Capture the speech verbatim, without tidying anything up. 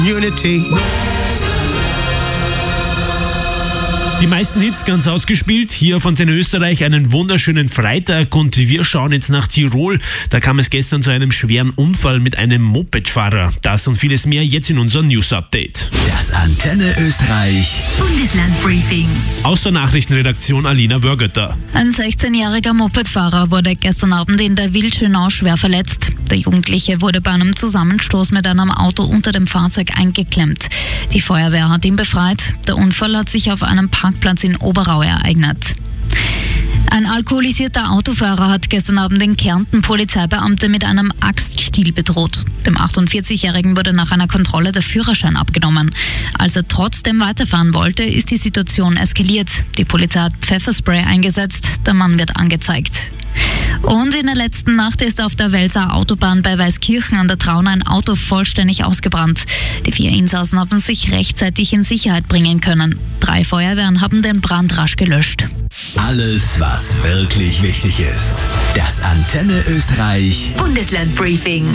Unity. Die meisten Hits ganz ausgespielt. Hier auf Antenne Österreich einen wunderschönen Freitag und wir schauen jetzt nach Tirol. Da kam es gestern zu einem schweren Unfall mit einem Mopedfahrer. Das und vieles mehr jetzt in unserem News-Update. Das Antenne Österreich Bundesland-Briefing. Aus der Nachrichtenredaktion Alina Wörgötter. Ein sechzehnjähriger Mopedfahrer wurde gestern Abend in der Wildschönau schwer verletzt. Der Jugendliche wurde bei einem Zusammenstoß mit einem Auto unter dem Fahrzeug eingeklemmt. Die Feuerwehr hat ihn befreit. Der Unfall hat sich auf einem Parkplatz in Oberau ereignet. Ein alkoholisierter Autofahrer hat gestern Abend in Kärnten Polizeibeamte mit einem Axtstiel bedroht. Dem achtundvierzigjährigen wurde nach einer Kontrolle der Führerschein abgenommen. Als er trotzdem weiterfahren wollte, ist die Situation eskaliert. Die Polizei hat Pfefferspray eingesetzt, der Mann wird angezeigt. Und in der letzten Nacht ist auf der Welser Autobahn bei Weißkirchen an der Traun ein Auto vollständig ausgebrannt. Die vier Insassen haben sich rechtzeitig in Sicherheit bringen können. Drei Feuerwehren haben den Brand rasch gelöscht. Alles, was wirklich wichtig ist. Das Antenne Österreich Bundesland-Briefing.